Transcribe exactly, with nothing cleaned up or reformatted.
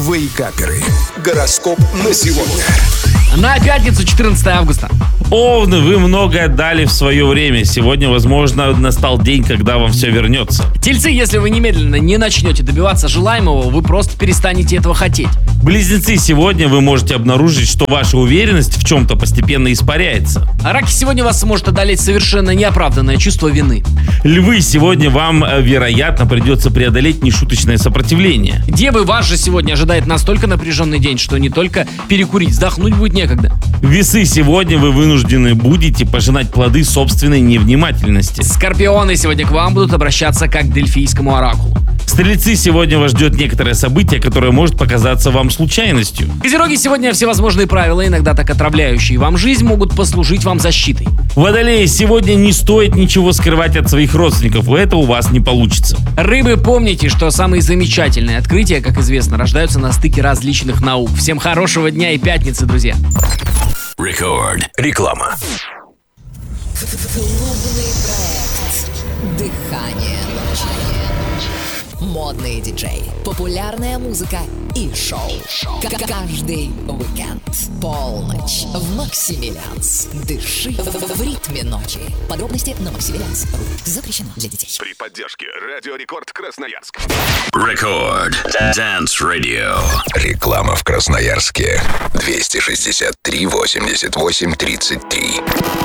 Вейкаперы. Гороскоп на сегодня. На пятницу, четырнадцатое августа. Овны, вы многое дали в свое время. Сегодня, возможно, настал день, когда вам все вернется. Тельцы, если вы немедленно не начнете добиваться желаемого, вы просто перестанете этого хотеть. Близнецы, сегодня вы можете обнаружить, что ваша уверенность в чем-то постепенно испаряется. А раки, сегодня вас может одолеть совершенно неоправданное чувство вины. Львы, сегодня вам, вероятно, придется преодолеть нешуточное сопротивление. Девы, вас же сегодня ожидает настолько напряженный день, что не только перекурить, вздохнуть будет некогда. Весы, сегодня вы вынуждены будете пожинать плоды собственной невнимательности. Скорпионы, сегодня к вам будут обращаться как к дельфийскому оракулу. Стрельцы, сегодня вас ждет некоторое событие, которое может показаться вам случайностью. Козероги, сегодня всевозможные правила, иногда так отравляющие вам жизнь, могут послужить вам защитой. Водолеи, сегодня не стоит ничего скрывать от своих родственников, это у вас не получится. Рыбы, помните, что самые замечательные открытия, как известно, рождаются на стыке различных наук. Всем хорошего дня и пятницы, друзья. Рекорд. Реклама. Клубный проект «Дыхание ночи». Модный диджей, популярная музыка и шоу. К- Каждый уикенд. Полночь в Максимилианс. Дыши в ритме ночи. Подробности на максимилианс точка ру. Запрещено для детей. При поддержке Радио Рекорд Красноярск. Рекорд. Dance Radio. Реклама в Красноярске. двести шестьдесят три восемьдесят восемь тридцать три.